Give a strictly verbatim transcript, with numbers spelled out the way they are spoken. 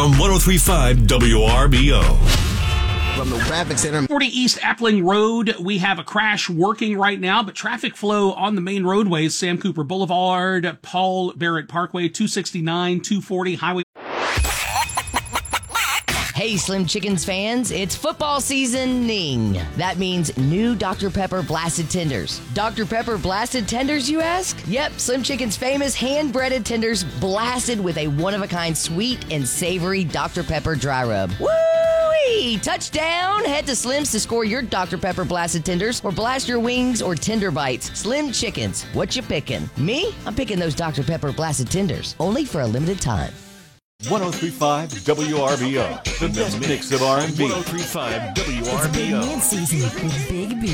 On one oh three point five W R B O. From the traffic center. forty East Appling Road, we have a crash working right now, but traffic flow on the main roadways, Sam Cooper Boulevard, Paul Barrett Parkway, two sixty-nine, two forty, Highway. Hey, Slim Chickens fans, it's football seasoning. That means new Doctor Pepper Blasted Tenders. Doctor Pepper Blasted Tenders, you ask? Yep, Slim Chicken's famous hand-breaded tenders blasted with a one-of-a-kind sweet and savory Doctor Pepper dry rub. Woo-wee! Touchdown! Head to Slim's to score your Doctor Pepper Blasted Tenders or blast your wings or tender bites. Slim Chickens, what you picking? Me? I'm picking those Doctor Pepper Blasted Tenders, only for a limited time. one oh three point five W R B O, the best mix of R and B. one oh three point five W R B O. It's Big Man season with Big B.